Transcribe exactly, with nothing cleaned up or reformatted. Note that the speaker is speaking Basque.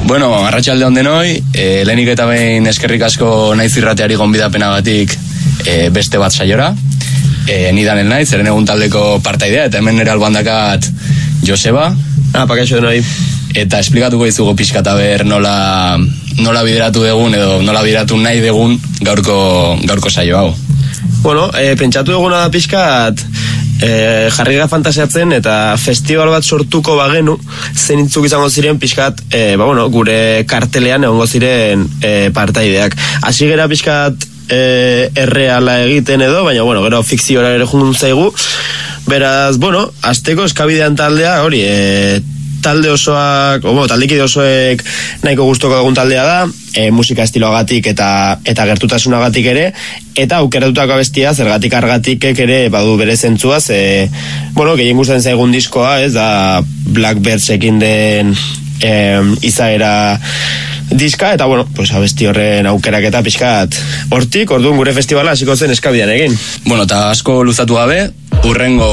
Bueno, arratsalde on denoi, e, lehenik eta behin eskerrik asko naiz irrateari gonbidapenagatik e, beste bat saiora. E, ni Danel naiz, eren egun taldeko partaidea, eta hemen nire alboan dakat Joseba. Ah, pakaixo denoi. Eta esplikatuko dizugu pixka eta ber nola, nola bideratu degun edo nola bideratu nahi degun gaurko, gaurko saio hau. Bueno, e, pentsatu eguna da pixkat e, jarri gara fantasiatzen eta festival bat sortuko bagenu zenitzuk izango ziren pixkat e, ba, bueno, gure kartelean egongo ziren e, partaideak. Hasi gera pixkat e, erreala egiten edo, baina bueno, gero fikziora ere jundun zaigu. Beraz, bueno, azteko eskabidean taldea, hori, e, talde osoak, o, bueno, taldekide osoek nahiko gustoko dugun taldea da, e, musika estiloagatik eta eta gertutasunagatik ere, eta aukeratutako abestia zergatik argatikek ere badu bere zentzua, ze, bueno, gehien gustatzen zaigun diskoa, ez da Blackbirdsekin den e, izaera diska, eta bueno, pues abesti horren aukerak eta pixkat hortik, orduan gure festivala hasiko zen eskabidean egin. Bueno, eta asko luzatu gabe, urrengo